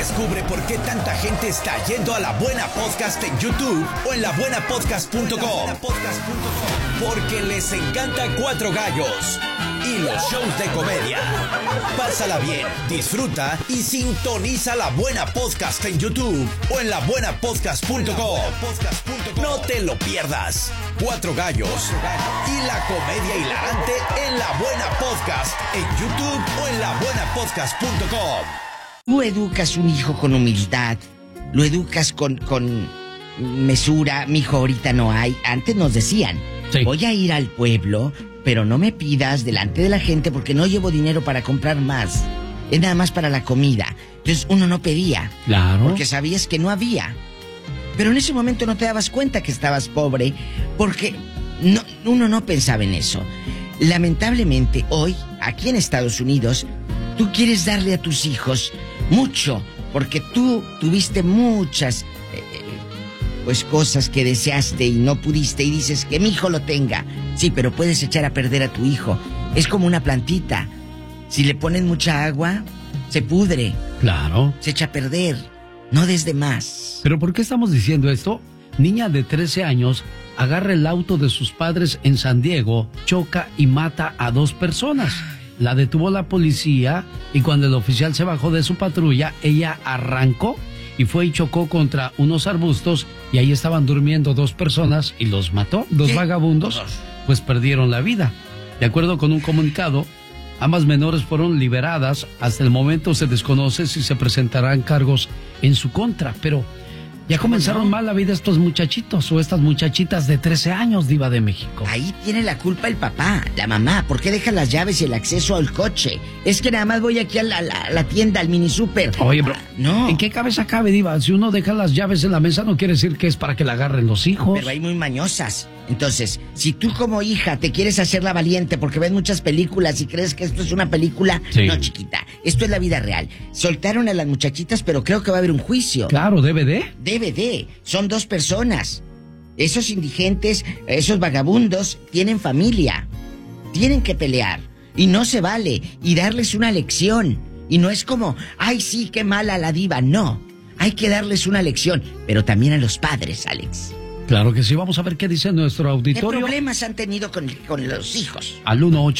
Descubre por qué tanta gente está yendo a La Buena Podcast en YouTube o en labuenapodcast.com. Porque les encanta Cuatro Gallos y los shows de comedia. Pásala bien, disfruta y sintoniza La Buena Podcast en YouTube o en labuenapodcast.com. No te lo pierdas. Cuatro Gallos y la comedia hilarante en La Buena Podcast en YouTube o en labuenapodcast.com. Tú educas un hijo con humildad, lo educas con mesura. Mijo, ahorita no hay. Antes nos decían, sí, voy a ir al pueblo, pero no me pidas delante de la gente porque no llevo dinero para comprar más. Es nada más para la comida. Entonces uno no pedía. Claro. Porque sabías que no había. Pero en ese momento no te dabas cuenta que estabas pobre porque uno no pensaba en eso. Lamentablemente hoy, aquí en Estados Unidos, tú quieres darle a tus hijos mucho, porque tú tuviste muchas pues cosas que deseaste y no pudiste y dices que mi hijo lo tenga. Sí, pero puedes echar a perder a tu hijo. Es como una plantita. Si le ponen mucha agua, se pudre. Claro. Se echa a perder. No des de más. ¿Pero por qué estamos diciendo esto? Niña de 13 años agarra el auto de sus padres en San Diego, choca y mata a 2 personas. La detuvo la policía y cuando el oficial se bajó de su patrulla, ella arrancó y fue y chocó contra unos arbustos y ahí estaban durmiendo 2 personas y los mató. 2 vagabundos, pues perdieron la vida. De acuerdo con un comunicado, ambas menores fueron liberadas. Hasta el momento se desconoce si se presentarán cargos en su contra, pero ya comenzaron mal la vida estos muchachitos o estas muchachitas de 13 años, Diva de México. Ahí tiene la culpa el papá, la mamá. ¿Por qué deja las llaves y el acceso al coche? Es que nada más voy aquí a la tienda, al mini súper. Oye, bro, no. ¿En qué cabeza cabe, Diva? Si uno deja las llaves en la mesa no quiere decir que es para que la agarren los hijos. Pero hay muy mañosas. Entonces, si tú como hija te quieres hacer la valiente porque ves muchas películas y crees que esto es una película, sí. No, chiquita, esto es la vida real. Soltaron a las muchachitas, pero creo que va a haber un juicio. Claro, DVD. DVD. Son 2 personas. Esos indigentes, esos vagabundos, tienen familia. Tienen que pelear. Y no se vale. Y darles una lección. Y no es como, ay, sí, qué mala la diva. No. Hay que darles una lección. Pero también a los padres, Alex. Claro que sí, vamos a ver qué dice nuestro auditorio. ¿Qué problemas han tenido con los hijos? Al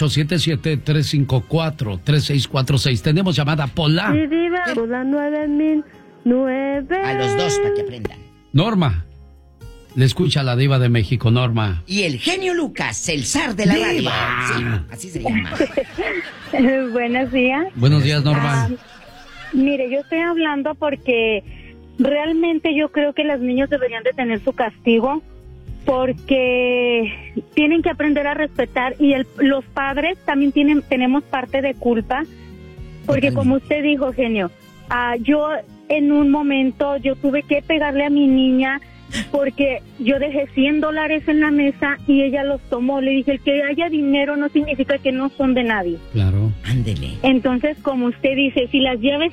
1877-354-3646. Tenemos llamada Pola. Sí, diva, Pola 9009. A los 2 para que aprendan. Norma. Le escucha la Diva de México, Norma. Y el genio Lucas, el zar de la radio. Sí, así se llama. Buenos días. Buenos días, Norma. Mire, yo estoy hablando porque realmente yo creo que los niños deberían de tener su castigo porque tienen que aprender a respetar y los padres también tenemos parte de culpa porque como usted dijo, genio, yo en un momento yo tuve que pegarle a mi niña porque yo dejé $100 en la mesa y ella los tomó. Le dije, el que haya dinero no significa que no son de nadie. Claro. Ándele. Entonces, como usted dice, si las llaves